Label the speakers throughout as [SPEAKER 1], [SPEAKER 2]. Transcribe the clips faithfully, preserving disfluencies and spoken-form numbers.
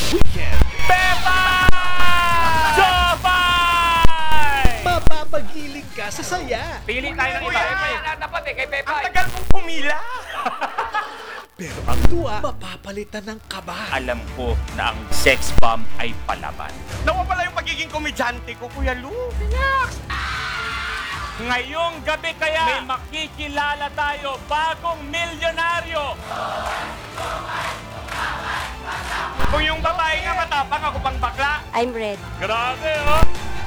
[SPEAKER 1] weekend.
[SPEAKER 2] Pepa! Jopay!
[SPEAKER 1] Mapapagiling ka sa saya.
[SPEAKER 2] Pili tayo ng iba.
[SPEAKER 3] Kuya, dapat eh, kay Pepa.
[SPEAKER 2] Ang tagal mong pumila.
[SPEAKER 1] Pero ang tuwa, mapapalitan ng kaba.
[SPEAKER 2] Alam ko na ang sex bomb ay palaban. Nawawala yung pagiging komedyante ko, Kuya Lu. Relax! Ngayong gabi kaya, may makikilala tayo, bagong milyonaryo. Kung yung babae nga matapang, ako pang bakla.
[SPEAKER 4] I'm red.
[SPEAKER 2] Grabe, oh!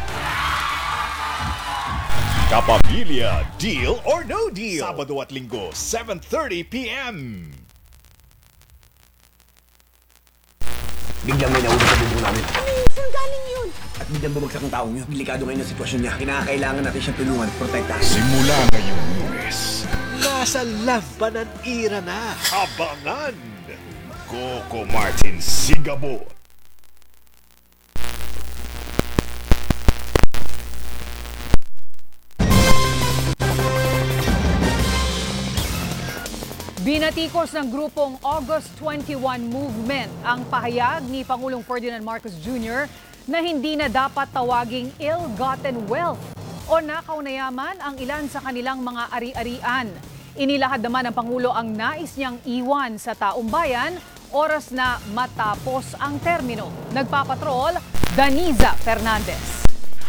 [SPEAKER 1] Kapamilya, Deal or No Deal. Sabado at Linggo, seven thirty p m
[SPEAKER 5] Biglang may nahulog sa bubong namin.
[SPEAKER 4] Saan galing yun?
[SPEAKER 5] At biglang bumagsak ang taong yun. Delikado ngayon ang sitwasyon niya. Kinakailangan natin siyang tulungan at protektahan.
[SPEAKER 1] Simula ngayong Lunes, nasa labanan ira na. Abangan! Coco Martin Sigabo.
[SPEAKER 6] Binatikos ng grupong August twenty-one Movement ang pahayag ni Pangulong Ferdinand Marcos Junior na hindi na dapat tawaging ill-gotten wealth o nakaw na yaman ang ilan sa kanilang mga ari-arian. Inilahad naman ng Pangulo ang nais niyang iwan sa taong bayan oras na matapos ang termino. Nagpapatrol, Daniza Fernandez.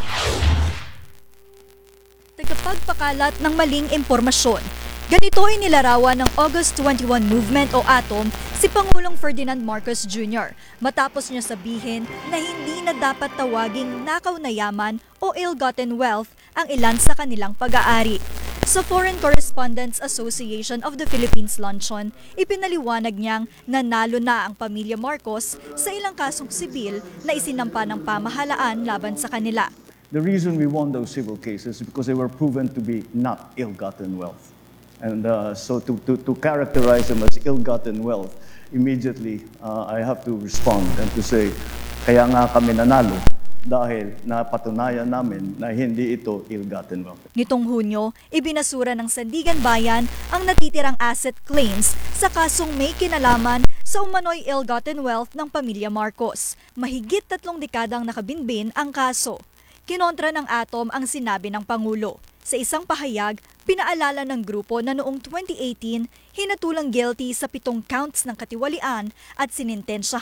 [SPEAKER 7] Tagapagpakalat ng maling impormasyon. Ganito ay nilarawan ng August twenty-one Movement o ATOM si Pangulong Ferdinand Marcos Junior matapos niya sabihin na hindi na dapat tawaging nakaw na yaman o ill-gotten wealth ang ilan sa kanilang pag-aari. Sa Foreign Correspondents Association of the Philippines luncheon, ipinaliwanag niyang nanalo na ang pamilya Marcos sa ilang kasong sibil na isinampa ng pamahalaan laban sa kanila.
[SPEAKER 8] The reason we won those civil cases is because they were proven to be not ill-gotten wealth. And uh, so to, to, to characterize them as ill-gotten wealth, immediately uh, I have to respond and to say, kaya nga kami nanalo dahil napatunayan namin na hindi ito ill-gotten wealth.
[SPEAKER 7] Nitong Hunyo, ibinasura ng Sandigan Bayan ang natitirang asset claims sa kasong may kinalaman sa umano'y ill-gotten wealth ng pamilya Marcos. Mahigit tatlong dekadang nakabinbin ang kaso. Kinontra ng ATOM ang sinabi ng Pangulo. Sa isang pahayag, pinaalala ng grupo na noong twenty eighteen, hinatulang guilty sa pitong counts ng katiwalian at sinintensyahan